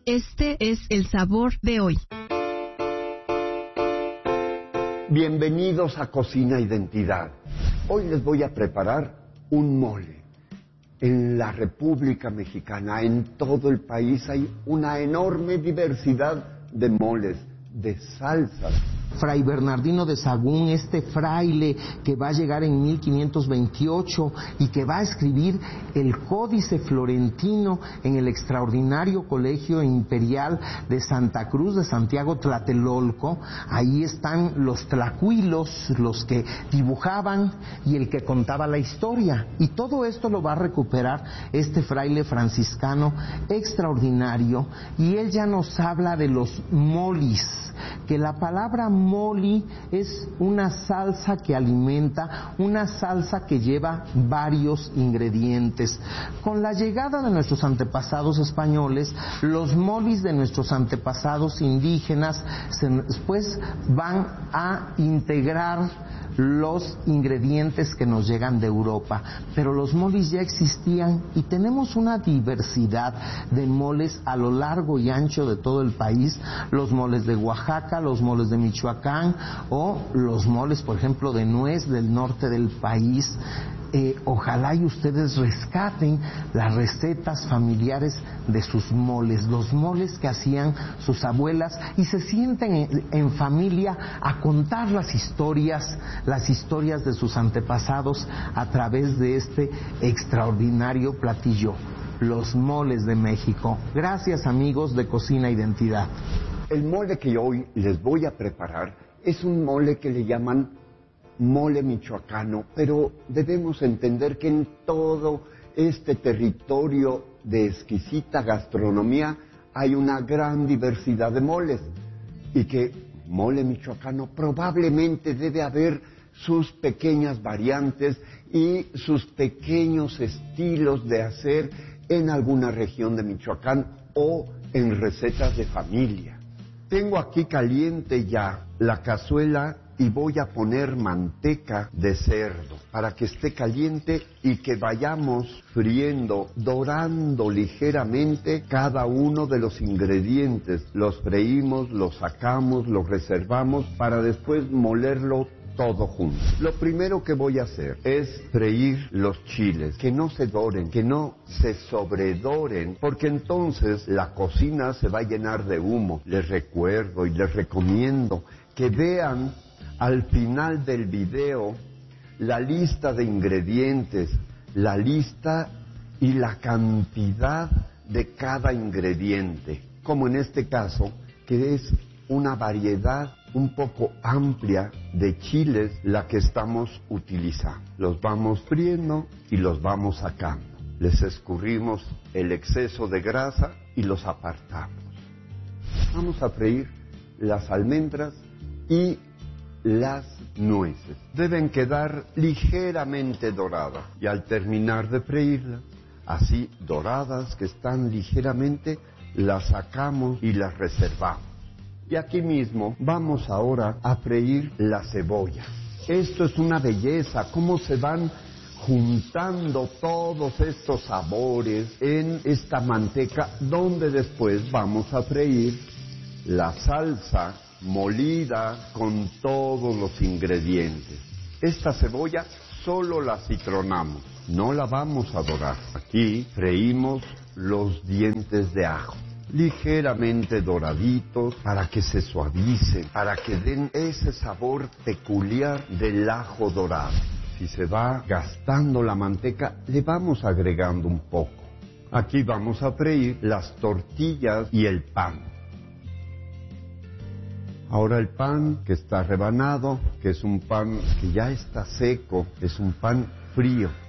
Este es el sabor de hoy. Bienvenidos a Cocina Identidad. Hoy les voy a preparar un mole. En la República Mexicana, en todo el país, hay una enorme diversidad de moles, de salsas. Fray Bernardino de Sahagún, este fraile que va a llegar en 1528 y que va a escribir el Códice Florentino en el extraordinario Colegio Imperial de Santa Cruz de Santiago Tlatelolco. Ahí están los tlacuilos, los que dibujaban y el que contaba la historia. Y todo esto lo va a recuperar este fraile franciscano extraordinario, y él ya nos habla de los molis, que la palabra moli es una salsa que alimenta, una salsa que lleva varios ingredientes. Con la llegada de nuestros antepasados españoles, los molis de nuestros antepasados indígenas después van a integrar los ingredientes que nos llegan de Europa, pero los moles ya existían y tenemos una diversidad de moles a lo largo y ancho de todo el país. Los moles de Oaxaca, los moles de Michoacán o los moles, por ejemplo, de nuez del norte del país. Ojalá y ustedes rescaten las recetas familiares de sus moles, los moles que hacían sus abuelas, y se sienten en familia a contar las historias de sus antepasados a través de este extraordinario platillo, los moles de México. Gracias, amigos de Cocina Identidad. El mole que hoy les voy a preparar es un mole que le llaman mole michoacano, pero debemos entender que en todo este territorio de exquisita gastronomía hay una gran diversidad de moles, y que mole michoacano probablemente debe haber sus pequeñas variantes y sus pequeños estilos de hacer en alguna región de Michoacán o en recetas de familia. Tengo aquí caliente ya la cazuela y voy a poner manteca de cerdo para que esté caliente y que vayamos friendo, dorando ligeramente cada uno de los ingredientes. Los freímos, los sacamos, los reservamos para después molerlo todo junto. Lo primero que voy a hacer es freír los chiles, que no se doren, que no se sobredoren, porque entonces la cocina se va a llenar de humo. Les recuerdo y les recomiendo que vean al final del video la lista de ingredientes, la lista y la cantidad de cada ingrediente, como en este caso, que es una variedad un poco amplia de chiles la que estamos utilizando. Los vamos friendo y los vamos sacando. Les escurrimos el exceso de grasa y los apartamos. Vamos a freír las almendras y las nueces. Deben quedar ligeramente doradas, y al terminar de freírlas, así doradas que están ligeramente, las sacamos y las reservamos. Y aquí mismo vamos ahora a freír la cebolla. Esto es una belleza, cómo se van juntando todos estos sabores en esta manteca, donde después vamos a freír la salsa molida con todos los ingredientes. Esta cebolla solo la citronamos, no la vamos a dorar. Aquí freímos los dientes de ajo, ligeramente doraditos, para que se suavicen, para que den ese sabor peculiar del ajo dorado. Si se va gastando la manteca, le vamos agregando un poco. Aquí vamos a freír las tortillas y el pan. Ahora el pan que está rebanado, que es un pan que ya está seco, es un pan frío.